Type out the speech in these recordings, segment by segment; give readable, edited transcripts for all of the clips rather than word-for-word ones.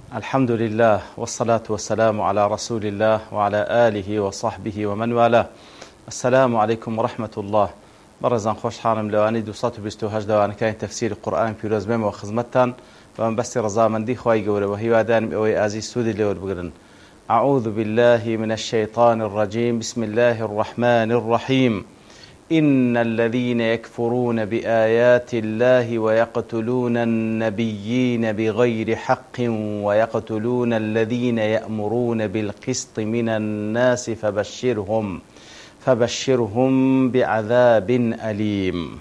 الحمد لله والصلاة والسلام على رسول الله وعلى آله وصحبه ومن والاه. السلام عليكم ورحمة الله. برزان خوش حالم لواني 228 دوان كان تفسير القرآن في رزمه وخدمتان ومن بس رضامندی خوای گەورە و هیوادارم ئەوەی ئازیز سوودی لێوە بگرن. أعوذ بالله من الشيطان الرجيم. بسم الله الرحمن الرحيم. إن الذين يكفرون بآيات الله ويقتلون النبيين بغير حق ويقتلون الذين يأمرون بالقسط من الناس فبشرهم بعذاب أليم.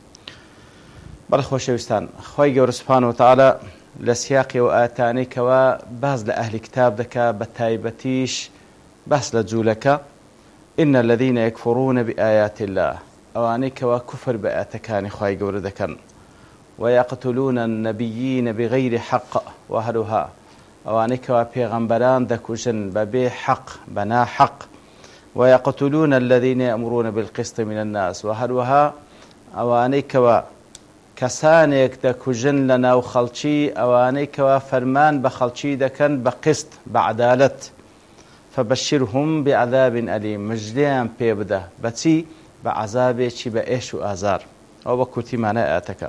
بەڕخۆشەویستان، خی گەورە سوبحانەهو وتەعالە لە سیاقی و ئاتانێکەوە باز لە ئەهلی کتاب دەکا، بە تایبەتیش باس لە جوولەکە إن الذين يكفرون بآيات الله، ئەوانەی کەوا کوفر بە ئاەتەکانی خی گەورە دەکەن، ويقتلون النبيين بغير حق، و هەروها ئەوانەی کەوا پێغەمبەران دەکوژن بەبێ حەق بەنا حەق، ويقتلون الذين يأمرون بالقسط من الناس، و هەروها ئەوانەی کەوا کەسانێک دەکوژن لە ناو خەڵکی، ئەوانەی کەوا فەرمان بە خەڵکی دەکەن بە قست بە عەدالەت. فبشرهم بعذاب أليم، مژدەیان پێ بدە بەچی؟ بە عەزابێکی بە ئێش و ئازار. ئەو بە کورتی مانای ئاەتەکە.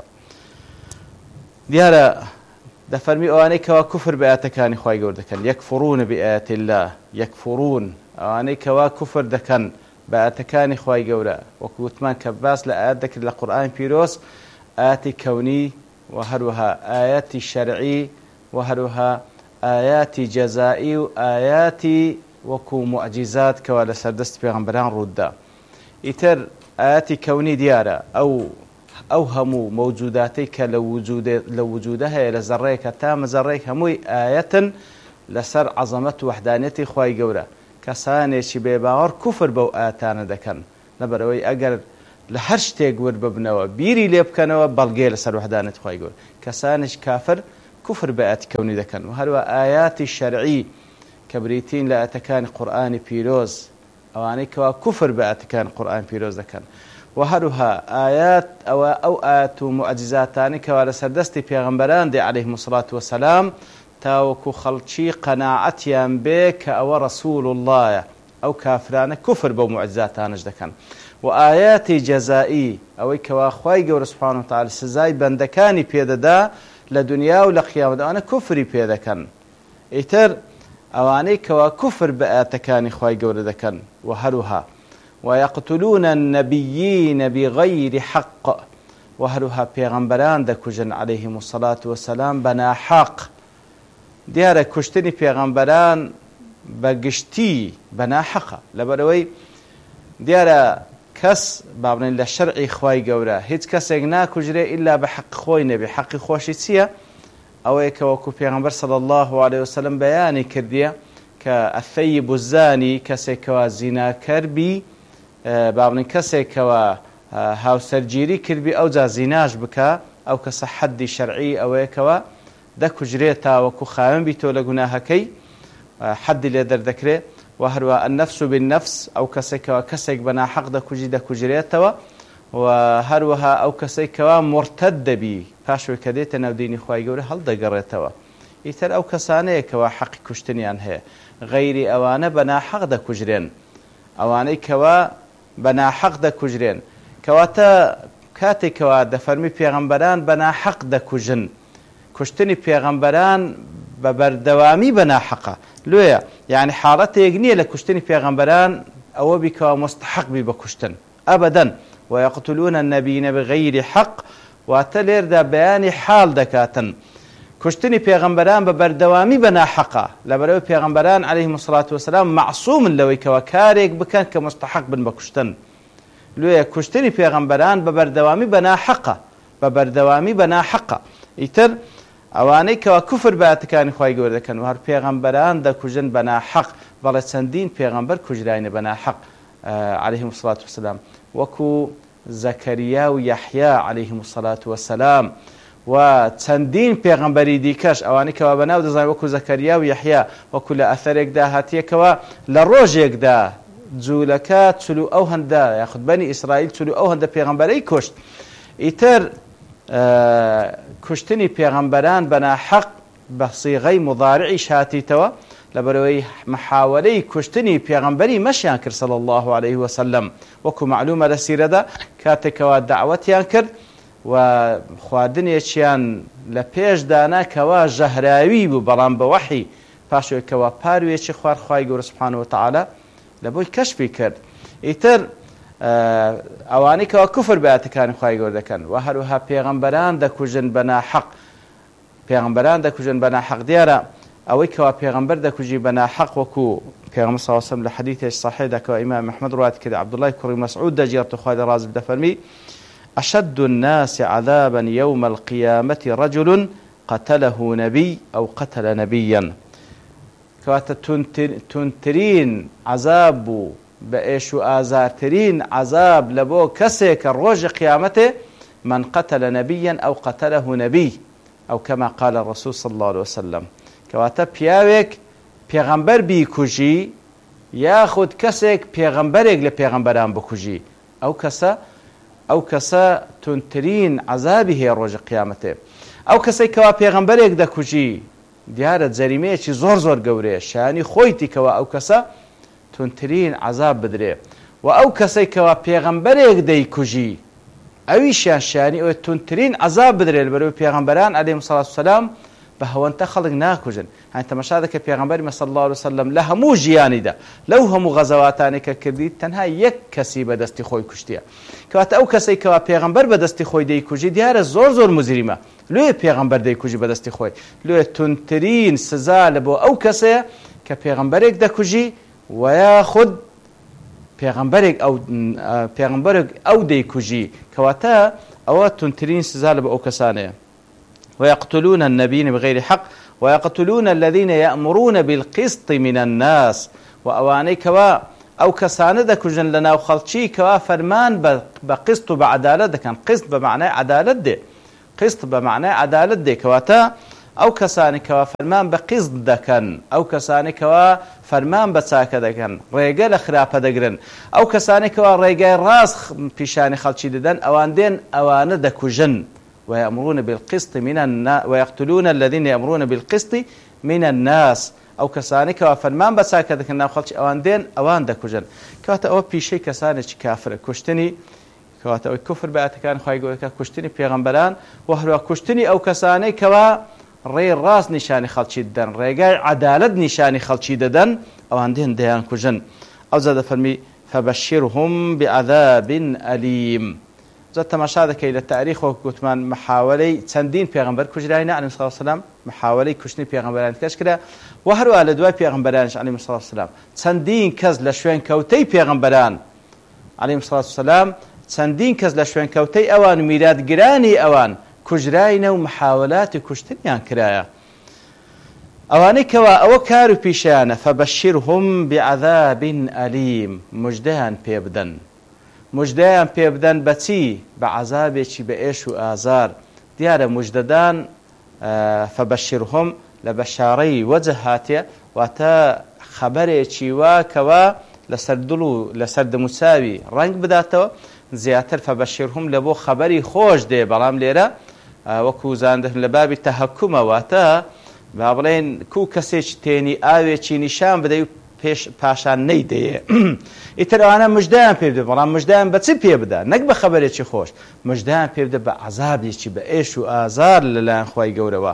دیارە دەفەرمی ئەوانەی کەوا کوفر بە ئاەتەکانی خی گەورە دەکەن، یەکفڕون بئایەتی الله، یەکفڕون ئەوانەی کەوا کوفر دەکەن بە ئاەتەکانی خی گەورە، وەکو وتمان کە باس لە ئاەت دەکرد لە قورئانی پیرۆز، آياتي كوني وهروها آياتي شرعي وهروها آياتي جزائي وآياتي وكو معجزات كوالا سردست بيغمبران رودا. إتر آياتي كوني ديارة أو همو موجوداتيك لو وجودها لزريك تام زريك هموي آية لسر عظمة وحدانيتي خواي قورا كساني شبيباور كفر بو آتانا دكن نبروي أقر لە هەر شتێک وەرببنەوە بیری لێ بکەنەوە بەڵگێ لەسەر وحدانەتی خی گەورە. کەسانش کافر کوفر بە ئاەتی کەونی دەکەن، و هەروە ئاياتی شەرعی کە بریتین لە ئاەتەکانی قورئانی پیرۆز، ئەوانەی کەوا کوفر بە ئاەتەکانی قورئانی پیرۆز دەکەن، و هەروها ئايات ئەو ئاەت و معجزاتانی کەوا لەسەر دەستی پێغەمبەران دێ عەلەیهیمو سەڵات وەسەلام تاوەکو خەڵکی قەناعەتیان بێ کە ئەوە ڕەسوول اللهە، ئەو کافرانە کوفر بەو معجزاتانش دەکەن. وآياتي جزائي أوي كوا خواي جور سبحانه وتعالى سزاي بندكاني بيددا لدنيا ولا قيامة أنا كفري بيدا كان إتر أواني كوا كفر بآتكاني خواي جور دكان. وهروها ويقتلون النبيين بغير حق، وهروها بيغمبران دكوجن عليهم الصلاة والسلام بنا حق. ديارة كشتني بيغمبران بقشتي بنا حق لبروي ديارة کەس بابنین لە شەرعی خوای گەورە هیچ کەسێک ناکوژرێ ئیلا بە حەق خۆی نەبێ. حەقی خۆشی چییە؟ ئەوەیە کە وەکو پێغەمبەر صلی الله علیه وسلم بەیانی کردیە کە الثەیب الزانی، کەسێکەوە زیناکەربی، بابنین کەسێکەوە هاوسەرگیری کردبی ئەوجا زیناش بکە، ئەو کەسە حەدی شەرعی ئەوەیەکەوە دەکوژرێت تا وەکو خاوێن بیتۆ لە گوناهەکەی، حەدی لێ دەردەکرێت. وهروە النفس بالنفس، ئەو کەسێکەوە کەسێک بەنا حەق دەکوژی دەکوژرێتەوە، و هەروەها ئەو کەسێکەوە مرتد دەبی پاشوی کە دێتە ناو دینی خی گەورە هەڵدەگەڕێتەوە. ئیتر ئەو کەسانەیەکەوە حەقی کوشتنیان هەیە، غەیری ئەوانە بەنا حەق دەکوژرێن، ئەوانەی کەوا بەنا حەق دەکوژرێن، کەواتە کاتێکەوە دەفەرمی پێغەمبەران بەنا حەق دەکوژن، کوشتنی پێغەمبەران بە بەردەوامی بەنا حەقە لێیە، یعنی حاڵەتێک نییە لە کوشتنی پێغەمبەران ئەوە بیکەوە مستحق بی بە کوشتن ئەبەدەن. ويقتلون النبيين بغير حق، واتە لێردا بەیانی حاڵ دەکاتن کوشتنی پێغەمبەران بە بەردەوامی بەنا حەقە، لەبەرەوەی پێغەمبەران عەلەیهیمو الصەڵات وەسەلام معسوومن لەوەی کەوە کارێک بکەن کە مستحق بن بە کوشتن. لێیە کوشتنی پێغەمبەران بە بەردەوامی بەنا حەقە، بە بەردەوامی بەنا حەقە. ئیتر ئەوانەی کەوا کوفر بە ئاەتەکانی خی گەورە دەکەن و هەر پێغەمبەران دەکوژن بەنا حەق، بەڵێ چەندین پێغەمبەر کوژراینە بەنا حەق عەلەیهیمو الصەڵات وەسەلام، وەکو زەکەریا و یەحیا عەلەیهیمو الصەڵات وەسەلام، و چەندین پێغەمبەری دیکەش ئەوانەی کەوا بەناو دەزانین وەکو زەکەریا و یەحیا، وەکو لە ئەثەرێکدا هاتیەکەوە لە ڕۆژێکدا جوولەکە چلو ئەو هەندە یاخود بەنی ئیسرائیل چلو ئەو هەندە پێغەمبەرەی کوشت. ئیتر کوشتنی پێغەمبەران بەنا حەق بصيغي مضارعي شاتيتوا لبروي محاولي كشتني بيغمبري مشيان كر صلى الله عليه وسلم وكو معلومة لسيرة دا كاتك ودعوتيان كر وخواردني اتشيان لبيش دانا كوا جهراوي ببرام بوحي پاشوی کوا پارویچی خوار خوای گور سبحانه و تعالی لبوی کشفی کرد ایتر اوانی کوا کفر بیاتکانی خوای گور دکن و هروها پیغمبران دکوجن بنا حق پیغمبران دکوجن بنا حق دیارا اوی کوا پیغمبر دکوجی بنا حق وکو پیغمبر صلی الله علیه وسلم لحدیث صحیح دکوا امام محمد روایت کرد عبدالله کری مسعود دجیرت خوای رازب دفرمی اشد الناس عذابا يوم القيامة رجل قتله نبي او قتل نبيا كواتا تنترين عذاب بإيش وآزارترين عذاب لبو كسيك الروج قيامته من قتل نبيا أو قتله نبي أو كما قال الرسول صلى الله عليه وسلم كواتا بياوك بيغمبر بيكوجي ياخد كسيك بيغمبرك لبيغمبران بكوجي أو كسا تنترين عذابه الروج قيامته أو كسيك كوا بيغمبرك دكوجي دیارە جەریمەیەکی زۆر گەورەیە شانی خۆیتی کەوا ئەو کەسە تونترین عذاب بدرێ و ئەو کەسەی کەوا پێغەمبەرێک دەیکوژی ئەویشیان شانی ئەوە تونترین عذاب بدرێ لەبەرەوەی پێغەمبەران عەلەیهیمو سەڵاتو وسەلام بە هەوەنتە خەڵک ناکوژن هەن تەماشا دەکە پێغەمبەری صلی الله علیه وسلم لە هەموو ژیانیدا لەو هەموو غەزەواتانێک کە کردی تەنها یەک کەسی بەدەستی خۆی کوشتیە کەواتە ئەو کەسەی کەوا پێغەمبەر بەدەستی خۆی دەیکوژی دیارە زۆر مزریمە لێ پێغەمبەر دەیکوژی بەدەستی خۆی لێ تونترین سزا لە بۆ ئەو کەسەیە کە پێغەمبەرێک دەکوژی و یاخود پێغەمبەرێک ئەو دەیکوژی کەواتە ئەوە تونترین سزا لە بۆ ئەو کەسانەیە ويقتلون النبيين بغير حق ويقتلون الذين يأمرون بالقسط من الناس وأواني كوا أو كسانة دكوجن لنا وخلشي كوا فرمان بقسط بعدالة دكان قسط بمعنى عدالة دي قسط بمعنى عدالة دي كواتا أو كساني كوا فرمان بقسط دكان أو كساني كوا فرمان بساكة دكان ريقال خرافة دقرن أو كساني كوا ريقال راس بيشاني خلشي ددن أوان دين أوان دكوجن ويأمرون بالقسط من الناس ويقتلون الذين يأمرون بالقسط من الناس أو كسانك وفرمان بساك ذاك الناس خلش أوان دين أوان دكوجن كواتا أو بيشي كسانك كافر كشتني كواتا أو كفر بأتكان خواهي يقول كشتني بيغمبران وهروا كشتني أو كساني كوا ري الراس نشاني خلشي ددن ريقاي عدالة نشاني خلشي ددن أوان دين ديان كوجن أو زاد فرمي فبشرهم بعذاب أليم زاد تماشا دەکەی لە تاریخ وەکوتمان محاولەی چەندین پێغەمبەر کوژراینە عەلەیهیمو سەڵاتو وسەلام محاولەی کوشتنی پێغەمبەران کەس کرا و هەروە لە دوای پێغەمبەرانش عەلەیهیمو سەڵاتو وسەلام چەندین کەس لە شوێن کەوتەی پێغەمبەران عەلەیهیمو سەڵاتو وسەلام چەندین کەس لە شوێن کەوتەی ئەوان و میراتگرانی ئەوان کوژراینە و محاولاتی کوشتنیان کرایە ئەوانەی کەوا ئەوە کار و پیشیانە فەبەشیرهم بعذاب ئەلیم مژدەیان پێ بدەن مجدیان پێ بدەن بەچی بە عەزابێکی بە ئێش و ئازار دیارە مژدەدان فەبەشیرهم لە بەشارەی وەجه هاتیە واتە خەبەرێکی وا کەوا لەسەر دڵ و لەسەر دەموچاوی ڕەنگ بداتەوە زیاتر فەبەشیرهم لە بۆ خەبەری خۆش دێ بەڵام لێرە وەکو زاندن لە بابی تەهەکومە واتە با بڵێن کوو کەسێکی تێنی ئاوێکی نیشان بدەی و پاشان نەیدەیە ئیتر ئەوانە مژدەیان پێ بدە بەڵام مژدەیان بە چی پێ بدە نەک بە خەبەرێکی خۆش مژدەیان پێ بدە بە عەزابێکی بە ئێش و ئازار لەلایەن خوای گەورەوە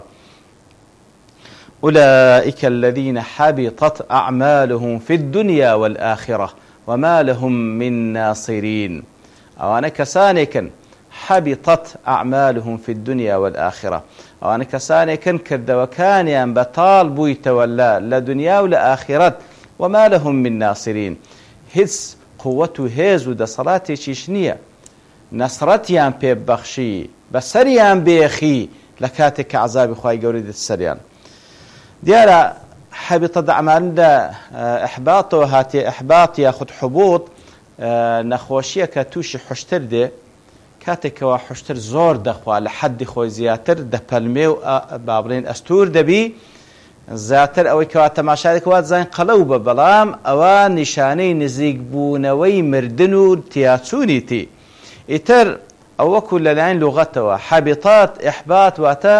أولئك الذين حبطت أعمالهم في الدنيا والآخرة وما لهم من ناصرين أوانا كسانكن حبطت أعمالهم في الدنيا والآخرة أوانا كسانكن كردوكانيان بطال بويتولا لدنيا والآخرة وما لهم من ناصرين هز قوة هز ود صلاتي شنية نصرتيان ببخشي بسريان بيخي لكاتك عذاب خواهي قوريد السريان ديارا حبطت أعمالنا إحباط وهاتي إحباط ياخد حبوط نخوشية كتوشي حشتر دي كاتك وحشتر زور دخوا لحد خوي زياتر دبلمي بابلين أستور دبي زیاتر ئەوەی کەوا تەماشایەک وات زین قەڵەو بە بەڵام ئەوە نیشانەی نزیک بوونەوەی مردن و تیاچوونیتی ئیتر ئەوەکو لەلایەن لوغەتەوە حەبیطات ئیحبات واتە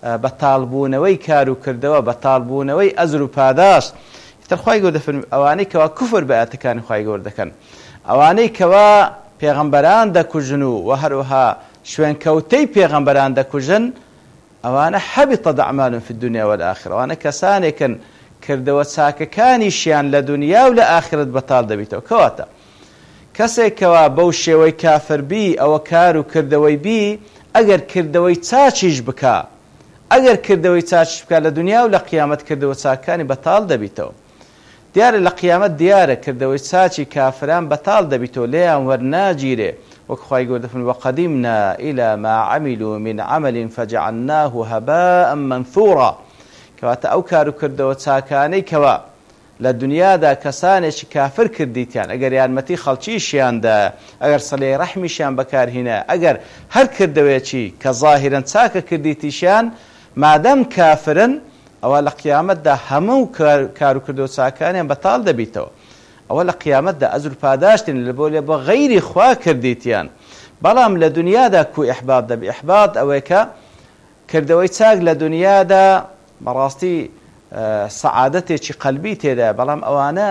بەتاڵبوونەوەی کار و کردەوە بەتاڵبوونەوەی ئەزر و پاداش تر خوای گەورە دەفەرمێ ئەوانەی کەوا کوفر بە ئاەتەکانی خوای گەورە دەکەن ئەوانەی کەوا پێغەمبەران دەکوژن و هەروەها شوێنکەوتەی پێغەمبەران دەکوژن ئەوانە حەبیطەت ئەعمالهم فی الدنیا والآخرە ئەوانە کەسانێکن کردەوە چاکەکانیشیان لە دنیا و لە ئاخرەت بەتاڵ دەبیتەوە کەواتە کەسێکەوە بەو شێوەی کافر بی ئەوە کار و کردەوەی بی ئەگەر کردەوەی چاچیش بکە ئەگەر کردەوەی چاچیش بکە لە دنیا و لە قیامەت کردەوە چاکەکانی بەتاڵ دەبیتەوە دیارە لە قیامەت دیارە کردەوەی چاچی کافران بەتاڵ دەبیتەوە لێیان وەرناگیرێ وەک خوای گەورە دەفەرمێ وەقەدیمنا إلى ما عملوا من عمل فجعلناه هباء منثورا کەواتە ئەو کار و کردەوە چاکانەی کەوا لە دنیادا کەسانێکی کافر کردیتیان ئەگەر یارمەتی خەڵکیشیاندا ئەگەر سەلەی ڕەحمیشیان بەکارهێنا ئەگەر هەر کردەوەیەکی کە ظاهرەن چاکە کردیتیشیان مادەم کافرن ئەوە لە قیامەتدا هەموو کار و کردەوە چاکانیان بەتاڵ دەبیتەوە ئەوە لە قیامەتدا ئەجر و پاداشتن لە بۆ غەیری خوا کردیتیان بەڵام لە دنیادا کو ئیحباط دەبی ئیحباط ئەوەیە کە کردەوەی چاک لە دنیادا بەڕاستی سەعادەتێکی قەلبی تێدا بەڵام ئەوانە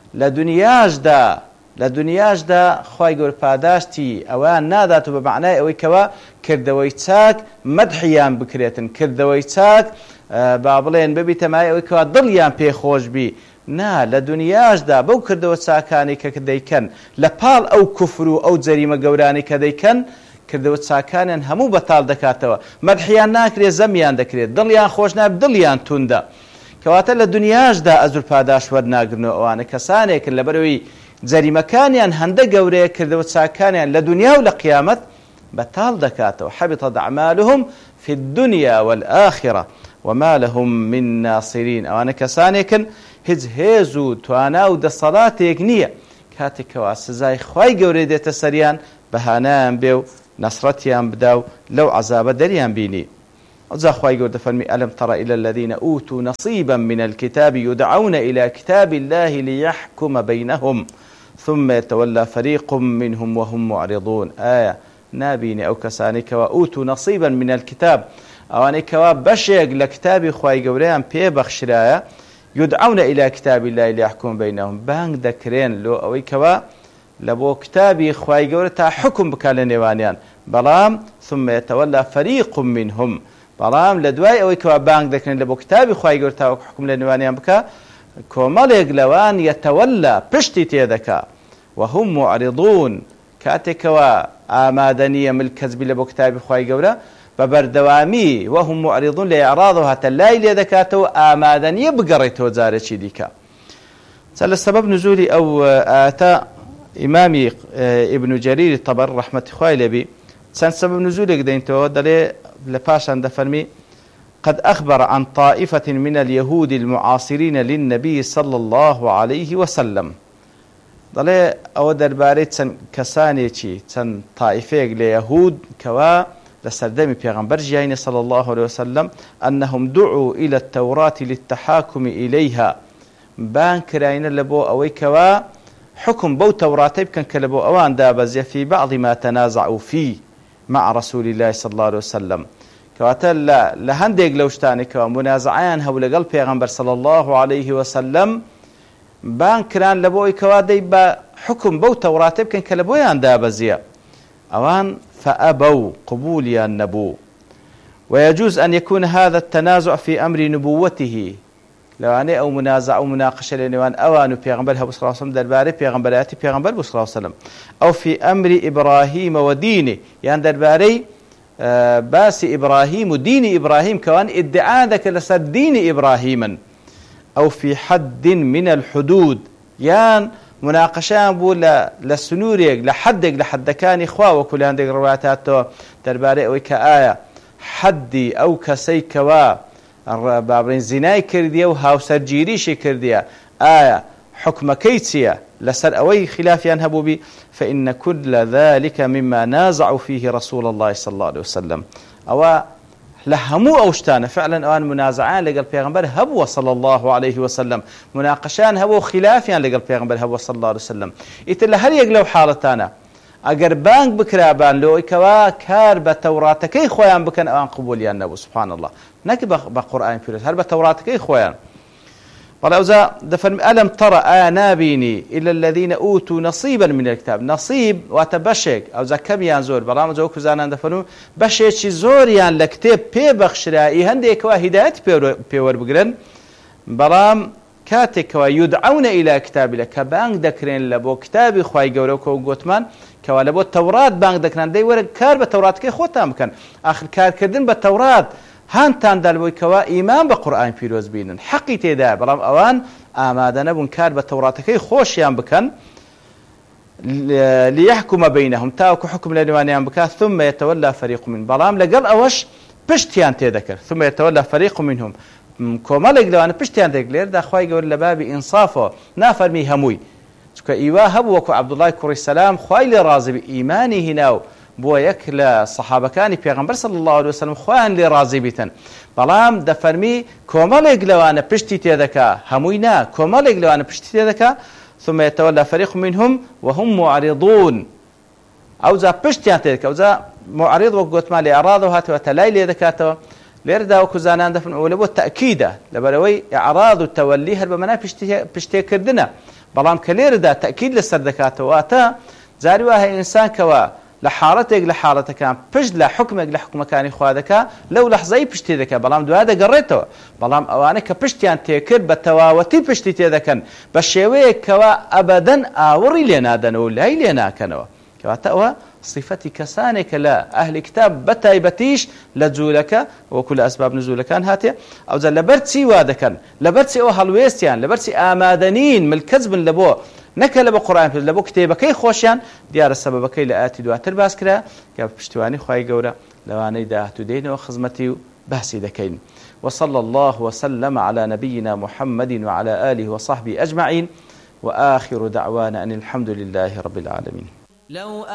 لە دنیاشدا خوای گەورە پاداشتی ئەوان نادات و بە معنای ئەوەی کەوا کردەوەی چاک مەدحیان بکرێتن کردەوەی چاک با بڵێن ببیتە مای ئەوەی کەوا دڵیان پێخۆش بی نا لە دنیاشدا بەو کردەوە چاکانی کە دەیکەن لە پاڵ ئەو کوفر و ئەو جەریمە گەورانی کە دەیکەن کردەوە چاکانیان هەموو بەتاڵ دەکاتەوە مەدحیان ناکرێت زەمیان دەکرێت دڵیان خۆش ناب دڵیان توندە کەواتە لە دنیاشدا ئەجر پاداش وەرناگرنەوە ئەوانە کەسانێکن لەبەرەوەی جەریمەکانیان هەندە گەورەیە کردەوە چاکانیان لە دنیا و لە قیامەت بەتاڵ دەکاتەوە حەبیطەت ئەعمالهم فی الدنیا والآخرة وما لهم من ناصرين ئەوانە کەسانێکن هیچ هێز و توانا و دەسەڵاتێک نییە کاتێکەوە سزای خوای گەورەی دێتە سەریان بەهانایان بێ و نەسرەتیان بدا و لەو عەزابە دەریان بینی أجا خواهي قد فرمي ألم تر إلى الذين أوتوا نصيبا من الكتاب يدعون إلى كتاب الله ليحكم بينهم ثم يتولى فريق منهم وهم معرضون آية نابيني أو كسانك وأوتوا نصيبا من الكتاب أوانك وبشيق لكتاب خواهي قوليان بيبخشرايا يدعون إلى كتاب الله ليحكم بينهم بانك ذكرين لو أويك لبو كتابي خواهي قولي تا حكم بكالنيوانيان بلام ثم يتولى فريق منهم بەڵام لە دوای ئەوەی کەوا بانگ دەکەن لە بۆ کتابی خوای گەورە تاوەکو حکم لە نێوانیان بکە کۆمەڵێک لەوان یەتەوەلە پشتی تێدەکا وهم معرضون کاتێکەوە ئامادە نییە ملکەزبی لە بۆ کتابی خوای گەورە بە بەردەوامی وهم معرضون لە ئیعراض هاتە لای لێ دەکاتەوە ئامادە نییە بگەڕێتەوە جارێکی دیکە چا لە سەبەب نزولی ئەو ئاتە ئیمامی ئیبن جەریر تەبەری ڕەحمەتی خوای لێبی چەند سەبەب نزولێک دەینتەوە دەڵێ لباشا دفرمي قد أخبر عن طائفة من اليهود المعاصرين للنبي صلى الله عليه وسلم ضلي أو درباري تن كسانيتي تن طائفة ليهود كوا لسردمي بيغمبر جاين صلى الله عليه وسلم أنهم دعوا إلى التوراة للتحاكم إليها بان كراين لبو أوي كوا حكم بو توراتي كان كلبو أوان دابز في بعض ما تنازعوا فيه مع رسول الله صلى الله عليه وسلم كواتە لە هەندێک لەو شتانێکەوە منازعیان هەبوو لەگەڵ پێغەمبەر صلى الله عليه وسلم بان کران لە بۆی کەوا دەی بە حکم بەو تەوراتە بکەن کە لە بۆیان دابەزیە ئەوان فأبوا قبولیان نەبوو ويجوز أن يكون هذا التنازع في أمر نبوته لەوانەیە ئەو منازع و مناقشە لە نێوان ئەوان و پێغەمبەر هەبوو صلى الله عليه وسلم دەربارەی پێغەمبەرەتی پێغەمبەر بوو صلى الله عليه وسلم أو في أمر إبراهيم ودينه يعني دەربارەی باسی إبراهيم ودين إبراهيم كوان ادعاء ذاك لسر دين إبراهيما أو في حد من الحدود يعني مناقشان بو لسنوريك لحد كان إخوة وكل عندك رواتاتو درباري أو كآية حدي أو كسيكوا بابرين زناي كرديا وهاو سرجيريشي كرديا آية حكم كيتسيا لسر أوي خلافيان هبو بي فإن كل ذلك مما نازعوا فيه رسول الله صلى الله عليه وسلم أو لهمو أوشتان فعلا أوان منازعان لقل بيغمبر هبو صلى الله عليه وسلم مناقشان هبو خلافيان لقل بيغمبر هبو صلى الله عليه وسلم إتلا هل يقلو حالتانا أقر بانك بكرابان لو إكوا كار بتوراتكي خويان بكن أوان قبوليان نبو سبحان الله نەک بە قورئانی پیرۆز هەر بە تەوراتەکەی خۆیان. بەڵێ ئەوجا دەفەرمی ئەلەم تەڕە ئایا نابینی إلى الذين أوتوا نصيبا من الكتاب. نصیب واتە بەشێک، ئەوجا کەمیان زۆر، بەڵام ئەوجا وەکو زانان دەفەرمون بەشێکی زۆریان لە کتێب پێبەخشرایی هەندێکەوە هیدایەت پێوەربگرن، بەڵام کاتێکەوە یودعون إلى کتاب الله کە بانگ دەکرێن لە بۆ کتابی خوای گەورە کە گوتمان کەوا لە بۆ تەورات بانگ دەکران دەی وەرە کار بە تەوراتەکەی خۆتان بکەن. آخر کارکردن بە تەورات هانتان دەلبوویکەوە ئیمان بە قورئان پیرۆز بینن، حەقی تێدایە، بەڵام ئەوان ئامادە نەبوون کار بە تەوراتەکەی خۆشیان بکەن ليحكم بينهم تاوكو حكم لنوانيان بكا ثم يتولى فريق من بلام لقل أوش پشتیان تێدەکرد ثم يتولى فريق منهم کۆمەڵێک لەوانە پشتیان دەگلێر داخوای گەور لە بابی ئینصافەوە نافەرمی هەمووی چونکە ئیوا هەبوو وەکو عەبدوڵای کوڕی سەلام خوای لێ ڕازی بی ئیمانی هێناو بۆ یەک لە سەحابەکانی پێغەمبەر صلی الله علیه وسلم خۆیان لێ ڕازی بیتن، بەڵام دەفەرمی کۆمەڵێک لەوانە پشتی تێدەکا هەمووی نا، کۆمەڵێک لەوانە پشتی تێدەکا ثم يتولى فريق منهم وهم معرضون ئەوجا پشتیان تێدەکە ئەوجا معرض وەک گوتمان لێ ئەعراض هاتووە تەلای لێ دەکاتەوە لێرەدا وەکو زانان دەفەرمێن ئەوە لە بۆ تەئکیدە لەبەرەوەی ئیعراض و تەوەلی هەر بە مەنای پشتێکردنە، بەڵام کە لێرەدا تەئکید لەسەر دەکاتەوە واتە جاری وایە ئینسان کەوە لە حاڵەتێک لە حاڵەتەکان پشت لە حکمێک لە حکومەکانی خوا دەکا لەو لەحزەی پشتی دەکات، بەڵام دوای دەگەڕێتەوە، بەڵام ئەوانە کە پشتیان تێکرد بە تەواوەتی پشتی تێدەکەن بە شێوەیەک کەوە ئەبەدەن ئاوەڕی لێ نادەنەوە لای لێ ناکەنەوە، کەواتە ئەوە صفەتی کەسانێکە لە ئەهلی کتاب بەتایبەتیش لە جوولەکە وەکو لە ئەسباب نزولەکان هاتێ ئەوجا لەبەر چی وا دەکەن لەبەر چی ئەوە هەڵوێستیان لەبەر چی ئامادەنین ملکەز بن لە بۆ نەکە لە بە قورئان لە بۆ کتێبەکەی خۆشیان دیارە سەبەبەکەی لە ئاەتی دواتر باس کرا کە پشتیوانی خوای گەورە لەوانەی داهاتوو دێنەوە خزمەتی و باسی دەکەین. وصلى الله وسلم على نبينا محمد وعلى آله وصحبه أجمعين وآخر دعوانا أن الحمد لله رب العالمين.